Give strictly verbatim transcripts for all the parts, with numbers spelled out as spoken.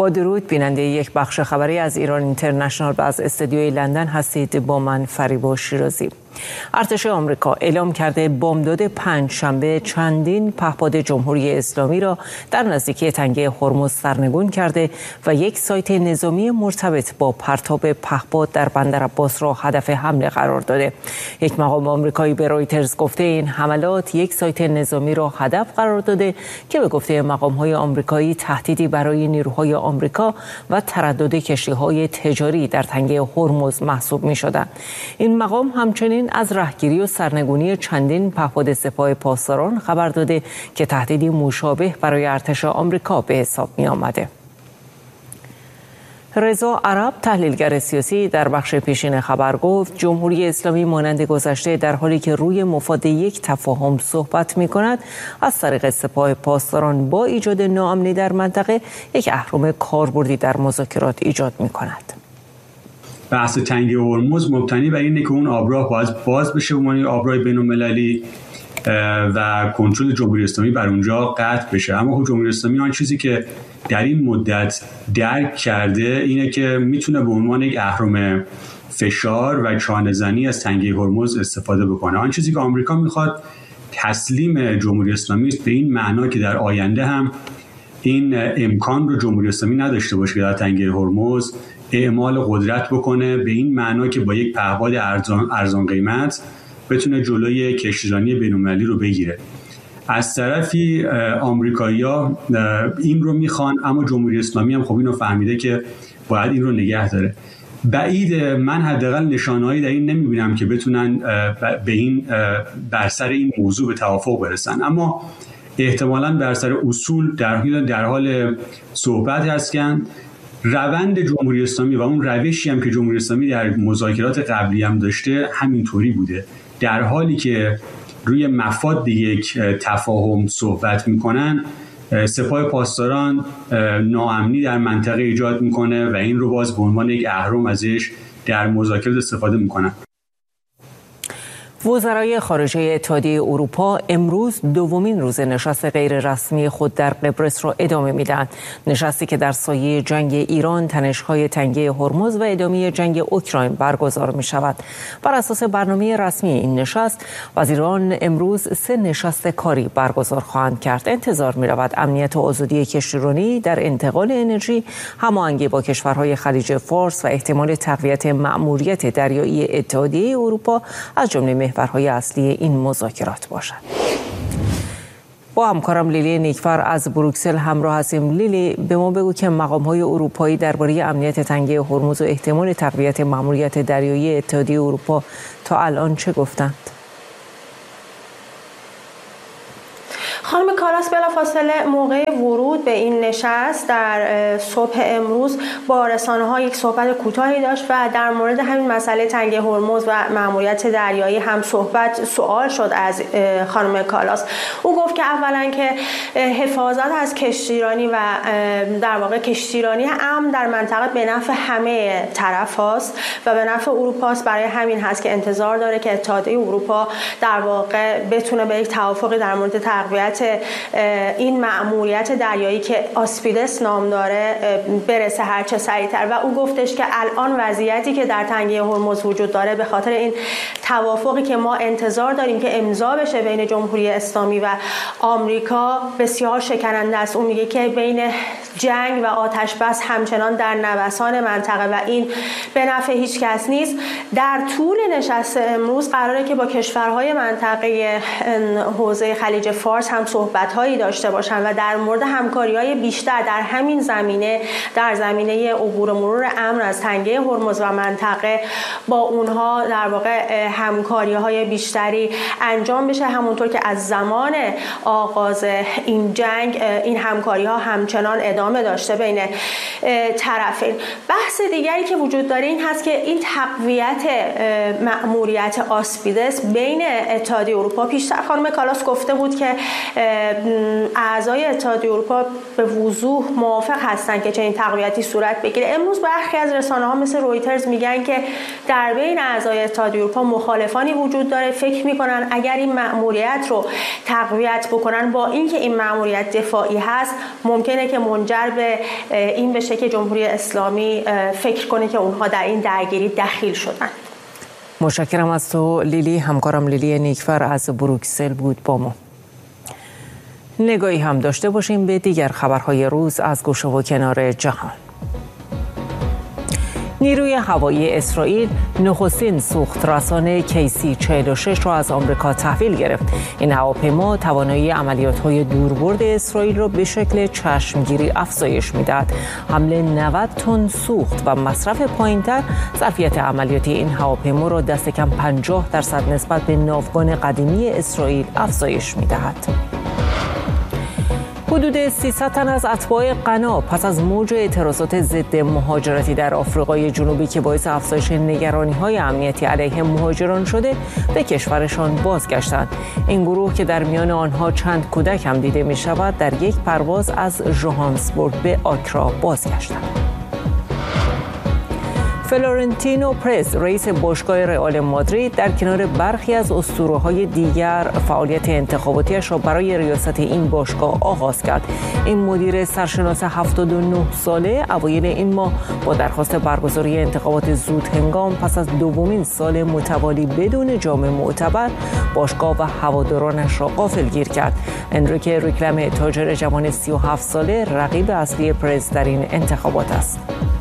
با درود بیننده یک بخش خبری از ایران اینترنشنال و از استودیوی لندن هستید با من فریبا شیرازی. ارتش آمریکا اعلام کرده بمبداد پنجشنبه چندین پهپاد جمهوری اسلامی را در نزدیکی تنگه هرمز سرنگون کرده و یک سایت نظامی مرتبط با پرتاب پهپاد در بندر عباس را هدف حمله قرار داده. یک مقام آمریکایی به رویترز گفته این حملات یک سایت نظامی را هدف قرار داده که به گفته مقام‌های آمریکایی تهدیدی برای نیروهای آمریکا و تردد کشتی‌های تجاری در تنگه هرمز محسوب می‌شدند. این مقام همچنین از راهگیری و سرنگونی چندین پهپاد سپاه پاسداران خبر داده که تهدیدی مشابه برای ارتش آمریکا به حساب می آمده. رضا عرب تحلیلگر سیاسی در بخش پیشین خبر گفت جمهوری اسلامی مانند گذشته در حالی که روی مفاد یک تفاهم صحبت می کند از طریق سپاه پاسداران با ایجاد ناامنی در منطقه یک اهرم کاربردی در مذاکرات ایجاد می کند. بحث تنگه هرمز مبتنی بر اینه که اون آبراه باز باز بشه به عنوان آبراه بین‌المللی و کنترل جمهوری اسلامی بر اونجا قطع بشه. اما جمهوری اسلامی آن چیزی که در این مدت درک کرده اینه که میتونه به عنوان یک اهرم فشار و چانه‌زنی از تنگه هرمز استفاده بکنه. آن چیزی که آمریکا میخواد تسلیم جمهوری اسلامی است، به این معنا که در آینده هم این امکان رو جمهوری اسلامی نداشته باشه که در تنگه هرمز اعمال قدرت بکنه، به این معنا که با یک پهپاد ارزان ارزان قیمت بتونه جلوی کشتیرانی بین‌المللی رو بگیره. از طرفی آمریکایی‌ها این رو میخوان، اما جمهوری اسلامی هم خب اینو فهمیده که باید این رو نگه داره. بعید من حداقل نشانه‌ای در این نمیبینم که بتونن به این بر سر این موضوع به توافق برسن، اما احتمالاً بر سر اصول در حال در حال صحبت هستند. روند جمهوری اسلامی و اون روشی هم که جمهوری اسلامی در مذاکرات قبلی هم داشته همینطوری بوده. در حالی که روی مفاد یک تفاهم صحبت میکنن، سپاه پاسداران ناامنی در منطقه ایجاد میکنه و این رو باز به عنوان یک اهرم ازش در مذاکرات استفاده میکنن. وزرای خارجه اتحادیه اروپا امروز دومین روز نشست غیررسمی خود در قبرس را ادامه میدهند. نشستی که در سایه جنگ ایران، تنش‌های تنگه هرمز و ادامه جنگ اوکراین برگزار می شود. بر اساس برنامه رسمی این نشست، وزیران امروز سه نشست کاری برگزار خواهند کرد. انتظار می رود امنیت و آزادی کشتیرانی در انتقال انرژی، هماهنگی با کشورهای خلیج فارس و احتمال تقویت مأموریت دریایی اتحادیه اروپا از جمله محورهای اصلی این مذاکرات باشد. با همکارم لیلی نیکفر از بروکسل همراه هستیم. لیلی، به ما بگو که مقام‌های اروپایی درباره امنیت تنگه هرمز و احتمال تقویت مأموریت دریایی اتحادیه اروپا تا الان چه گفتند؟ خانم کالاس بلافاصله موقع ورود به این نشست در صبح امروز با رسانه‌ها یک صحبت کوتاهی داشت و در مورد همین مسئله تنگه هرمز و مأموریت دریایی هم صحبت سوال شد از خانم کالاس. او گفت که اولا که حفاظت از کشتیرانی و در واقع کشتیرانی امن در منطقه به نفع همه طرف هاست و به نفع اروپا است. برای همین هست که انتظار داره که اتحادیه اروپا در واقع بتونه به یک توافقی در مورد تقویت این مأموریت دریایی که آسپیدس نام داره برسه هر چه سریعتر. و او گفتش که الان وضعیتی که در تنگه هرمز وجود داره به خاطر این توافقی که ما انتظار داریم که امضا بشه بین جمهوری اسلامی و آمریکا بسیار شکننده است. اون میگه که بین جنگ و آتش بس همچنان در نوسان منطقه و این به نفع هیچ کس نیست. در طول نشست امروز قراره که با کشورهای منطقه حوزه خلیج فارس هم صحبت‌هایی داشته باشند و در مورد همکاری‌های بیشتر در همین زمینه، در زمینه عبور و مرور امن از تنگه هرمز و منطقه با اونها در واقع همکاری‌های بیشتری انجام بشه. همونطور که از زمان آغاز این جنگ این همکاری‌ها همچنان ادامه داشته بین طرفین. بحث دیگری که وجود داره این هست که این تقویت مأموریت آسپیدس بین اتحادیه اروپا، پیشتر خانم کالاس گفته بود که اعضای اتحادیه اروپا به وضوح موافق هستند که چنین تقویتی صورت بگیره. امروز برخی از رسانه‌ها مثل رویترز میگن که در بین اعضای اتحادیه اروپا مخالفانی وجود داره، فکر میکنن اگر این مأموریت رو تقویت بکنن با اینکه این مأموریت دفاعی هست ممکنه که منجر منجر به این بشه که جمهوری اسلامی فکر کنه که اونها در این درگیری دخیل شدن. متشکرم از تو لیلی. همکارم لیلی نیکفر از بروکسل بود با ما. نگاهی هم داشته باشیم به دیگر خبرهای روز از گوشه و کنار جهان. نیروی هوایی اسرائیل نخستین سوخت رسان کی سی چهل و شش را از آمریکا تحویل گرفت. این هواپیما توانایی عملیات‌های دوربرد اسرائیل را به شکل چشمگیری افزایش می‌دهد. حمل نود تن سوخت و مصرف پایین‌تر ظرفیت عملیاتی این هواپیما را دست کم پنجاه درصد نسبت به ناوگان قدیمی اسرائیل افزایش می‌دهد. حدود سیصد تن از اتباع غنا پس از موج اعتراضات ضد مهاجرتی در آفریقای جنوبی که باعث افزایش نگرانی‌های امنیتی علیه مهاجران شده به کشورشان بازگشتند. این گروه که در میان آنها چند کودک هم دیده می‌شود در یک پرواز از ژوهانسبورگ به آکرا بازگشتند. فلورنتینو پرز رئیس باشگاه رئال مادرید در کنار برخی از اسطوره‌های دیگر فعالیت انتخاباتیش را برای ریاست این باشگاه آغاز کرد. این مدیر سرشناس هفتاد و نه ساله اوایل این ماه با درخواست برگزاری انتخابات زود هنگام پس از دومین سال متوالی بدون جام معتبر باشگاه و هوادارانش را غافلگیر کرد. انریکه ریکلمه تاجر جوان سی و هفت ساله رقیب اصلی پرز در این انتخابات است.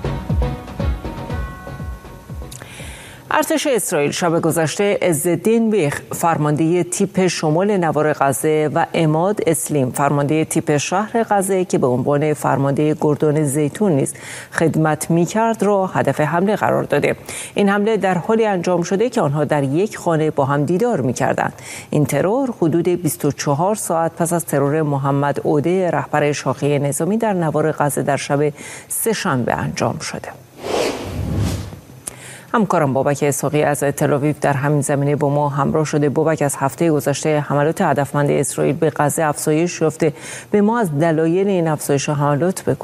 ارتش اسرائیل شب گذشته عزالدین بیخ فرمانده تیپ شمال نوار غزه و عماد اسلیم فرمانده تیپ شهر غزه که به عنوان فرمانده گردان زیتون نیز خدمت می‌کرد را هدف حمله قرار داده. این حمله در حالی انجام شده که آنها در یک خانه با هم دیدار می‌کردند. این ترور حدود بیست و چهار ساعت پس از ترور محمد عوده رهبر شاخه نظامی در نوار غزه در شب سه‌شنبه انجام شده. همکارم بابک اسحاقی از تل‌آویو در همین زمینه با ما همراه شده. بابک، از هفته گذشته حملات هدفمند اسرائیل به غزه افزایش یافته. به ما از دلایل این افزایش حملات بگو.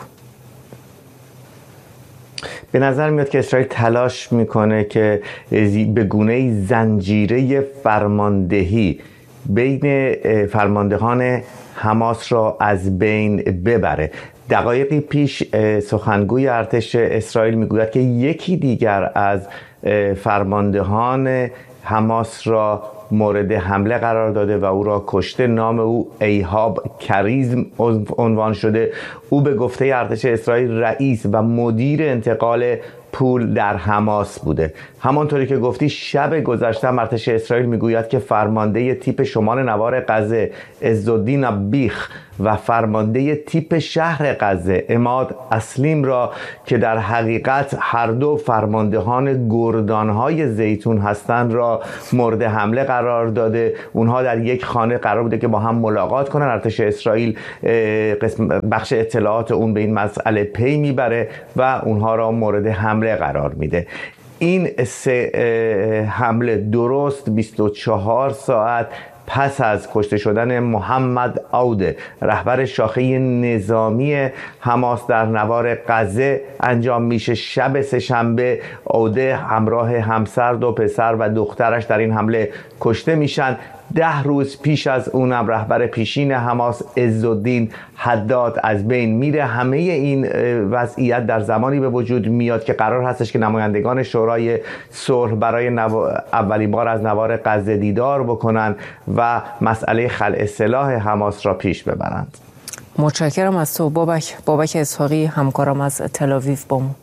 به نظر میاد که اسرائیل تلاش میکنه که به گونه‌ای زنجیره فرماندهی بین فرماندهان حماس را از بین ببره. دقایقی پیش سخنگوی ارتش اسرائیل میگوید که یکی دیگر از فرماندهان حماس را مورد حمله قرار داده و او را کشته. نام او ایهاب کریزم عنوان شده. او به گفته ارتش اسرائیل رئیس و مدیر انتقال پول در حماس بوده. همانطوری که گفتی شب گذشته ارتش اسرائیل میگوید که فرمانده تیپ شمال نوار غزه عزالدین بیخ و فرمانده تیپ شهر غزه عماد اسلیم را که در حقیقت هر دو فرماندهان گردانهای زیتون هستند را مورد حمله قرار داده. اونها در یک خانه قرار بوده که با هم ملاقات کنن. ارتش اسرائیل قسم بخش اطلاعات اون به این مسئله پی میبره و اونها را مورد حمله قرار میده. این سه حمله درست بیست و چهار ساعت پس از کشته شدن محمد عوده رهبر شاخه نظامی حماس در نوار غزه انجام میشه. شب سه‌شنبه عوده همراه همسر، دو پسر و دخترش در این حمله کشته میشن. ده روز پیش از اونم رهبر پیشین حماس عزالدین حداد از بین میره. همه این وضعیت در زمانی به وجود میاد که قرار هستش که نمایندگان شورای صلح برای نو... اولین بار از نوار غزه دیدار بکنن و مسئله خلع سلاح حماس را پیش ببرند. متشکرم از تو بابک. بابک اسحاقی همکارم از تل‌آویو با ما.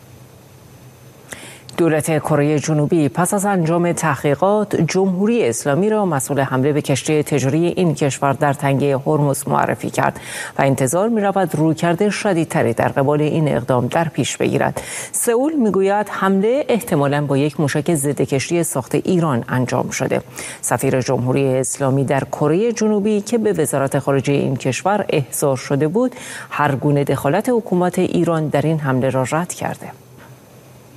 دولت کره جنوبی پس از انجام تحقیقات جمهوری اسلامی را مسئول حمله به کشتی تجاری این کشور در تنگه هرمز معرفی کرد و انتظار می‌رود رویکرد شدیدتری در قبال این اقدام در پیش بگیرد. سئول میگوید حمله احتمالاً با یک موشک ضد کشتی ساخت ایران انجام شده. سفیر جمهوری اسلامی در کره جنوبی که به وزارت خارجه این کشور احضار شده بود، هر گونه دخالت حکومت ایران در این حمله را رد کرده.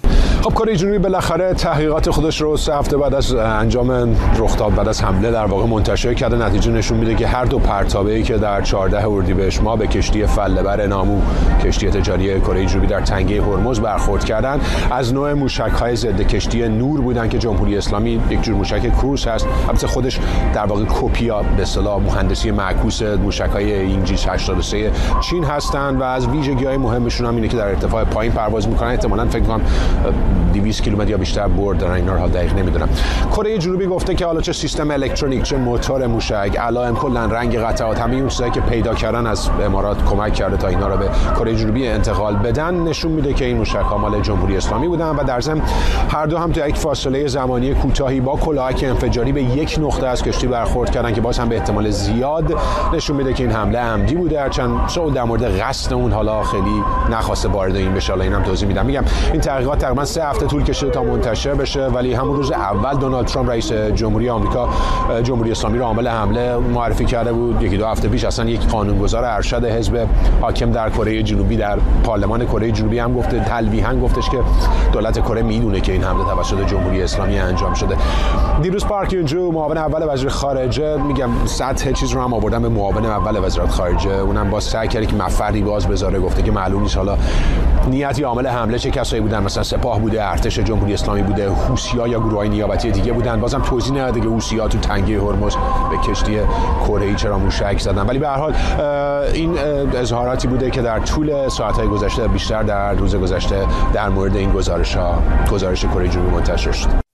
خب کره جنوبی بالاخره تحقیقات خودش رو سه هفته بعد از انجام رخداد بعد از حمله در واقع منتشر کرده. نتیجه نشون میده که هر دو پرتابه‌ای که در چهاردهم اردیبهشت ماه به کشتی فله‌بر نامو کشتی تجاری کره جنوبی در تنگه هرمز برخورد کردن از نوع موشک‌های ضد کشتی نور بودن که جمهوری اسلامی یک جور موشک کروز هست، البته خودش در واقع کپی به اصطلاح مهندسی معکوس موشک‌های اینجیس هشتاد و سه چین هستند و از ویژگی‌های مهمشون هم اینه که در ارتفاع پایین پرواز می‌کنن. احتمالاً فکر می‌کنم دویست کیلومتر یا بیشتر برد دارن، اینا رو حال دقیق نمی‌دونم. کره جنوبی گفته که حالا چه سیستم الکترونیک، چه موتور موشک، علائم، کلاً رنگ قطعات، همه اون چیزایی که پیدا کردن از امارات کمک کرده تا اینا رو به کره جنوبی انتقال بدن، نشون میده که این موشک‌ها مال جمهوری اسلامی بودن و در ضمن هر دو هم تو یک فاصله زمانی کوتاهی با کلاهک انفجاری به یک نقطه از کشتی برخورد کردن که باز هم به احتمال زیاد نشون میده که این حمله عمدی بوده، هرچند سئول در مورد قصد اون حالا خیلی نخواسته وارد این بشه. حالا اینم توضیح میدم. میگم این تحقیقات تقریبا سه هفته طول کشیده تا منتشر بشه، ولی همون روز اول دونالد ترامپ رئیس جمهوری آمریکا جمهوری اسلامی رو عامل حمله معرفی کرده بود. یکی دو هفته پیش اصلا یک قانونگذار ارشد حزب حاکم در کره جنوبی در پارلمان کره جنوبی هم گفته، تلویحاً گفتش که دولت کره میدونه که این حمله توسط جمهوری اسلامی انجام شده. دیروز پارک یون-جو معاون اول وزیر خارجه، میگم سطح چیز رو هم آوردن به معاون اول وزارت خارجه، اونم باز سعی کرده که مفری باز بذاره، گفته که معلوم نیست حالا نیت یا عامل حمله چه کسایی بودن، مثلا سپاه بوده، ارتش جمهوری اسلامی بوده، حوثی‌ها یا گروه‌های نیابتی دیگه بودن. بازم توضیح نداده که حوثی‌ها تو تنگه هرمز به کشتی کره‌ای چرا موشک زدن، ولی به هر حال این اظهاراتی بوده که در طول ساعت‌های گذشته، بیشتر در روز گذشته، در مورد این گزارش‌ها گزارش کره جنوبی منتشر شد.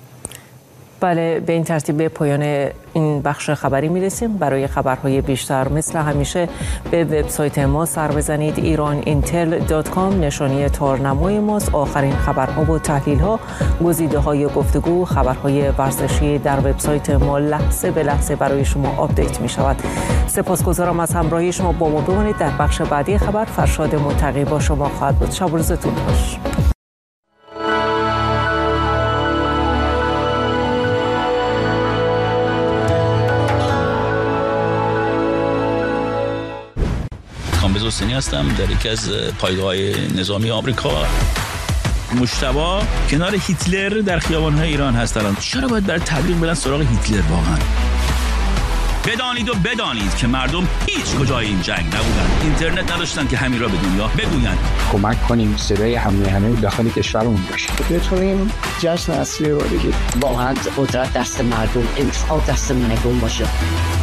بله، به این ترتیب به پایان این بخش خبری میرسیم. برای خبرهای بیشتر مثل همیشه به وبسایت ما سر بزنید ایران اینتل دات کام، نشانی تارنمای ماست. آخرین خبرها و تحلیل‌ها، گزیده‌های گفتگو، خبرهای ورزشی در وبسایت ما لحظه به لحظه برای شما آپدیت می‌شود. سپاسگزارم از همراهی شما. با ما بمانید. در بخش بعدی خبر فرشاد متقی با شما خواهد بود. شب و روزتون خوش. کامبیز حسینی هستم، در یکی از پایگاه‌های نظامی آمریکا. مجتبی کنار هیتلر در خیابان‌های ایران هست الان. چرا باید برای تبلیغ برن سراغ هیتلر واقعا؟ بدانید و بدانید که مردم هیچ کجای این جنگ نبودن، اینترنت نداشتن که همین را به دنیا بگویند. کمک کنیم صدای همه همه داخل کشورمون باشه، بتونیم جشن اصلی رو بگیریم. واقعا قدرت دست مردم، انتخاب دست مردم باشه.